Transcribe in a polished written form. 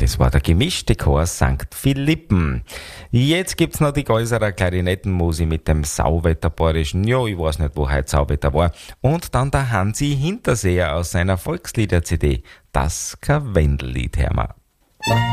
Das war der gemischte Chor St. Philippen. Jetzt gibt's noch die Gäuserer Klarinettenmusi mit dem Sauwetterbayerischen. Ja, ich weiß nicht, wo heute Sauwetter war. Und dann der Hansi Hinterseher aus seiner Volkslieder-CD. Das Karwendellied, Herr